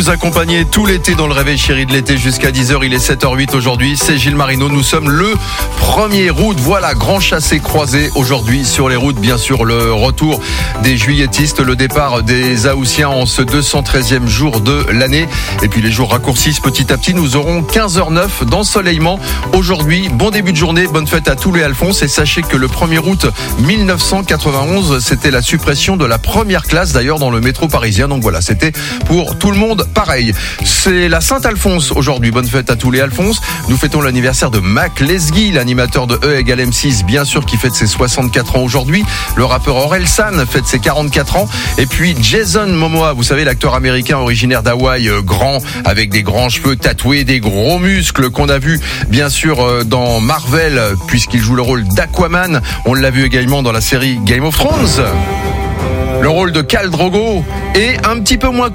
Vous accompagnez tout l'été dans le réveil chéri de l'été jusqu'à 10h, il est 7h08 aujourd'hui, c'est Gilles Marino, nous sommes le 1er août, voilà, grand chassé croisé aujourd'hui sur les routes, bien sûr le retour des juilletistes, le départ des Haussiens en ce 213e jour de l'année, et puis les jours raccourcissent petit à petit, nous aurons 15h09 d'ensoleillement aujourd'hui, bon début de journée, bonne fête à tous les Alphonse, et sachez que le 1er août 1991, c'était la suppression de la première classe d'ailleurs dans le métro parisien, donc voilà, c'était pour tout le monde pareil. C'est la Saint-Alphonse aujourd'hui. Bonne fête à tous les Alphonse. Nous fêtons l'anniversaire de Mac Lesguy, l'animateur de E égale M6, bien sûr, qui fête ses 64 ans aujourd'hui. Le rappeur Orelsan fête ses 44 ans. Et puis Jason Momoa, vous savez, l'acteur américain originaire d'Hawaï, grand, avec des grands cheveux tatoués, des gros muscles qu'on a vu, bien sûr, dans Marvel, puisqu'il joue le rôle d'Aquaman. On l'a vu également dans la série Game of Thrones. Le rôle de Khal Drogo est un petit peu moins